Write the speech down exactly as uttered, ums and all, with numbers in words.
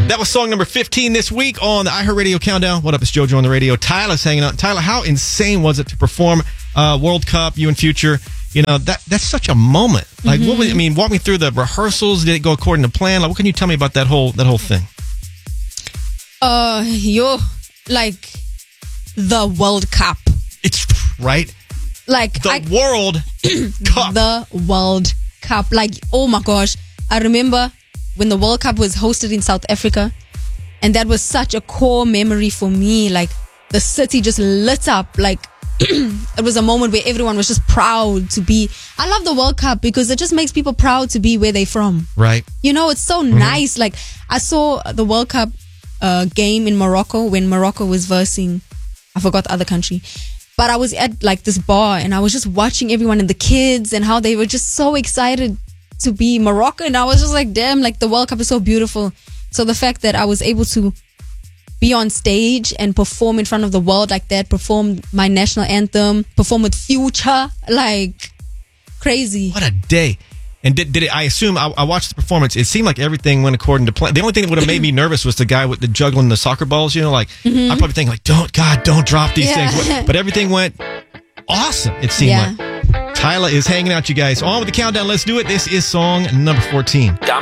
That was song number fifteen this week on the iHeartRadio Countdown. What up, it's JoJo on the radio. Tyler's hanging out. Tyler, how insane was it to perform uh, World Cup, you and Future? You know, that that's such a moment. Like, mm-hmm. what was, I mean, walk me through the rehearsals. Did it go according to plan? Like, what can you tell me about that whole that whole thing? Uh, yo, like, the World Cup. It's, right? Like, the I, World Cup. The World Cup. Like, oh my gosh. I remember when the World Cup was hosted in South Africa, and that was such a core memory for me. Like, the city just lit up. Like, it was a moment where everyone was just proud to be. I love the World Cup because it just makes people proud to be where they're from. Right. You know, it's so mm-hmm. nice. Like, I saw the World Cup uh, game in Morocco when Morocco was versing, I forgot the other country. But I was at like this bar and I was just watching everyone and the kids and how they were just so excited to be Moroccan. And I was just like, damn, like the World Cup is so beautiful. So the fact that I was able to be on stage and perform in front of the world like that, perform my national anthem, perform with Future, like crazy. What a day. And did, did it, I assume, I, I watched the performance, it seemed like everything went according to plan. The only thing that would have made me nervous was the guy with the juggling the soccer balls, you know, like, mm-hmm. I'm probably thinking like, don't, God, don't drop these yeah. things. But everything went awesome, it seemed yeah. like. Tyler is hanging out, you guys. On with the countdown, let's do it. This is song number fourteen.